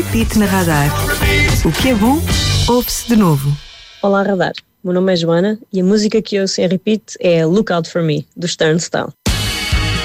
Repeat na Radar. O que é bom, ouve-se de novo. Olá, Radar. Meu nome é Joana e a música que ouço em repeat é Look Out For Me, dos Turnstile.